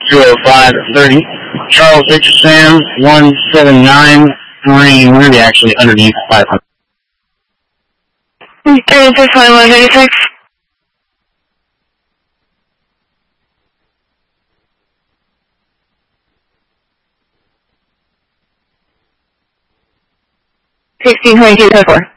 20530. Charles H. Sam 179 Marine. We're going to be actually underneath 500. 362136. $16.22 4.